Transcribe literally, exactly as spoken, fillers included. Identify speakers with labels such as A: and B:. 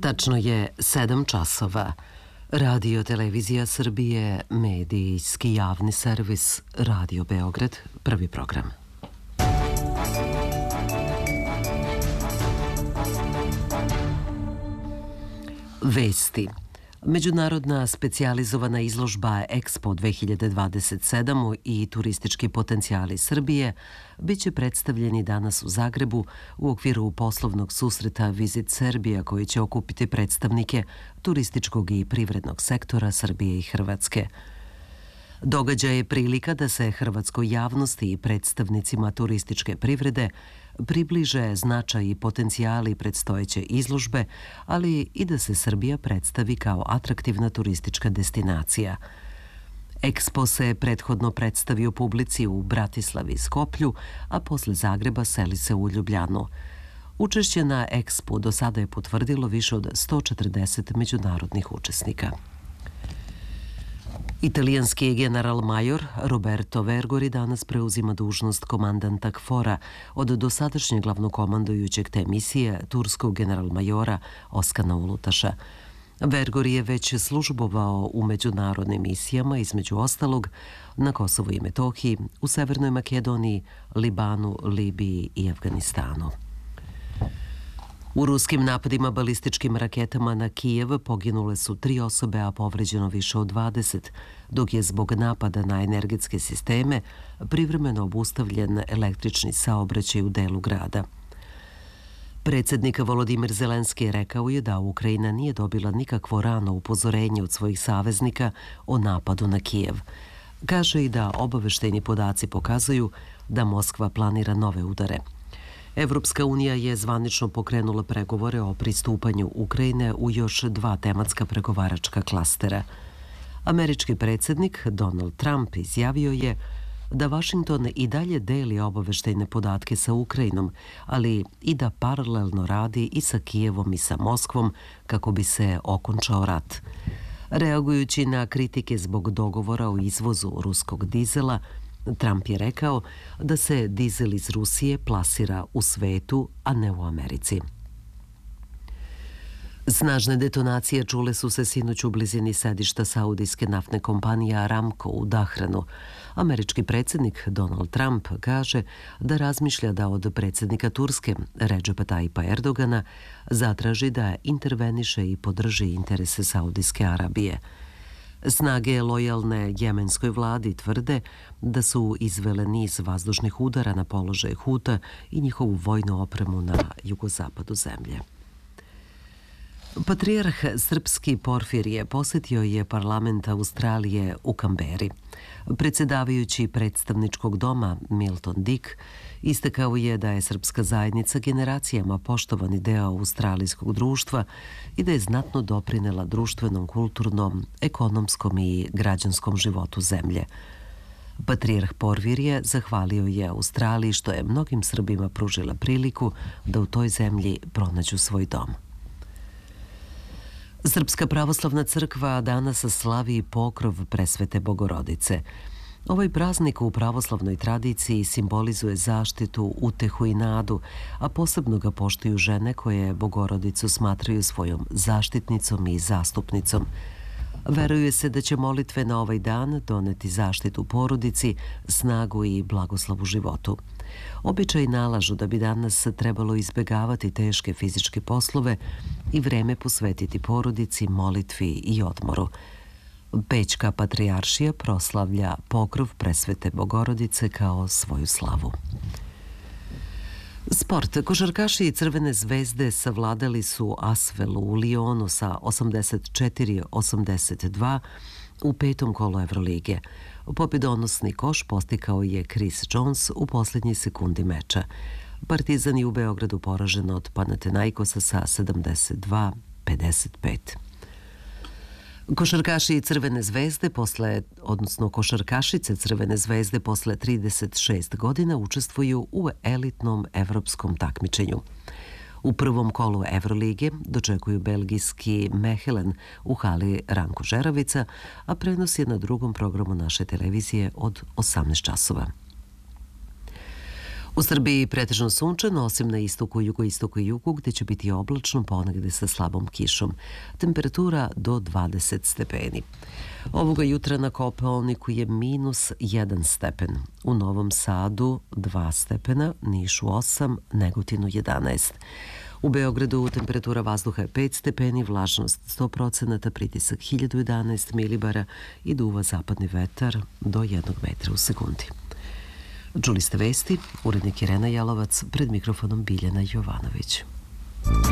A: Tačno je sedam časova. Radio Televizija Srbije, medijski javni servis, Radio Beograd, prvi program. Vesti. Međunarodna specijalizovana izložba Expo dve hiljade dvadeset sedam i turistički potencijali Srbije biće predstavljeni danas u Zagrebu u okviru poslovnog susreta Visit Serbia koji će okupiti predstavnike turističkog i privrednog sektora Srbije i Hrvatske. Događaj je prilika da se hrvatskoj javnosti i predstavnicima turističke privrede približe značaj i potencijali predstojeće izložbe, ali i da se Srbija predstavi kao atraktivna turistička destinacija. Expo se prethodno predstavio publici u Bratislavi i Skoplju, a posle Zagreba seli se u Ljubljanu. Učešće na Expo do sada je potvrdilo više od sto četrdeset međunarodnih učesnika. Italijanski general-major Roberto Vergori danas preuzima dužnost komandanta KFOR-a od dosadašnjeg glavnokomandujućeg te misije turskog general-majora Oskana Ulutaša. Vergori je već službovao u međunarodnim misijama, između ostalog na Kosovu i Metohiji, u Severnoj Makedoniji, Libanu, Libiji i Afganistanu. U ruskim napadima balističkim raketama na Kijev poginule su tri osobe, a povređeno više od dvadeset, dok je zbog napada na energetske sisteme privremeno obustavljen električni saobraćaj u delu grada. Predsjednik Volodimir Zelenski rekao je da Ukrajina nije dobila nikakvo rano upozorenje od svojih saveznika o napadu na Kijev. Kaže i da obaveštajni podaci pokazuju da Moskva planira nove udare. Evropska unija je zvanično pokrenula pregovore o pristupanju Ukrajine u još dva tematska pregovaračka klastera. Američki predsjednik Donald Trump izjavio je da Vašington i dalje deli obaveštajne podatke sa Ukrajinom, ali i da paralelno radi i sa Kijevom i sa Moskvom kako bi se okončao rat. Reagujući na kritike zbog dogovora o izvozu ruskog dizela, Trump je rekao da se dizel iz Rusije plasira u svetu, a ne u Americi. Snažne detonacije čule su se sinoć u blizini sedišta saudijske naftne kompanije Aramco u Dahranu. Američki predsjednik Donald Trump kaže da razmišlja da od predsjednika Turske Redžepa Tajipa Erdogana zatraži da interveniše i podrži interese Saudijske Arabije. Snage lojalne jemenskoj vladi tvrde da su izvele niz vazdušnih udara na položaje Huta i njihovu vojnu opremu na jugozapadu zemlje. Patrijarh srpski Porfirije posjetio je parlament Australije u Kamberi. Predsjedavajući predstavničkog doma Milton Dick istakao je da je srpska zajednica generacijama poštovani deo australijskog društva i da je znatno doprinela društvenom, kulturnom, ekonomskom i građanskom životu zemlje. Patrijarh Porfirije zahvalio je Australiji što je mnogim Srbima pružila priliku da u toj zemlji pronađu svoj dom. Srpska pravoslavna crkva danas slavi pokrov Presvete Bogorodice. Ovaj praznik u pravoslavnoj tradiciji simbolizuje zaštitu, utehu i nadu, a posebno ga poštuju žene koje Bogorodicu smatraju svojom zaštitnicom i zastupnicom. Veruje se da će molitve na ovaj dan doneti zaštitu porodici, snagu i blagoslovu životu. Običaji nalažu da bi danas trebalo izbjegavati teške fizičke poslove i vreme posvetiti porodici, molitvi i odmoru. Pećka patrijaršija proslavlja pokrov Presvete Bogorodice kao svoju slavu. Sport. Košarkaši Crvene zvezde savladali su Asvelu u Lionu sa osamdeset četiri osamdeset dva u petom kolu Evrolige. Pobjedonosni koš postikao je Chris Jones u posljednjoj sekundi meča. Partizan je u Beogradu poražen od Panathinaikosa sa sedamdeset dva pedeset pet. Košarkaši Crvene zvezde posle, odnosno košarkašice Crvene zvezde posle trideset šest godina učestvuju u elitnom evropskom takmičenju. U prvom kolu Evrolige dočekuju belgijski Mechelen u hali Ranko Žeravica, a prenos je na drugom programu naše televizije od osamnaest časova. U Srbiji pretežno sunčano, osim na istoku, jugoistoku i jugu, gde će biti oblačno, ponegde sa slabom kišom. Temperatura do dvadeset stepeni. Ovoga jutra na Kopaoniku je minus jedan stepen. U Novom Sadu dva stepena, Nišu osam, Negotinu jedanaest. U Beogradu temperatura vazduha je pet stepeni, vlažnost sto procenata, pritisak hiljadu jedanaest milibara i duva zapadni vetar do jednog metra u sekundi. Čuli ste vesti, urednik Irena Jalovac, pred mikrofonom Biljana Jovanović.